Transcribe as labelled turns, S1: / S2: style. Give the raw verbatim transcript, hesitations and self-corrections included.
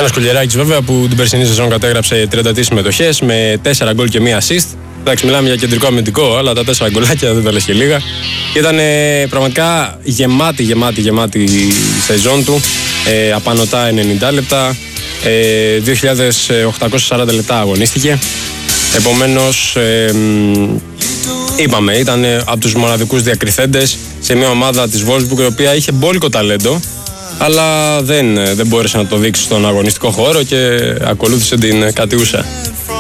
S1: Ένας Κουλιεράκης βέβαια που την περσινή σεζόν κατέγραψε τριάντα τρεις συμμετοχές με τέσσερα γκολ και μία assist. Εντάξει, μιλάμε για κεντρικό αμυντικό, αλλά τα τέσσερα γκολάκια δεν τα λες και λίγα. Και ήταν ε, πραγματικά γεμάτη, γεμάτη, γεμάτη η σεζόν του. Ε, απανωτά ενενήντα λεπτά, ε, δύο χιλιάδες οκτακόσια σαράντα λεπτά αγωνίστηκε. Επομένως, ε, είπαμε, ήταν από τους μοναδικούς διακριθέντες σε μια ομάδα της Wolfsburg η οποία είχε μπόλικο ταλέντο, αλλά δεν, δεν μπόρεσε να το δείξει στον αγωνιστικό χώρο και ακολούθησε την κατιούσα.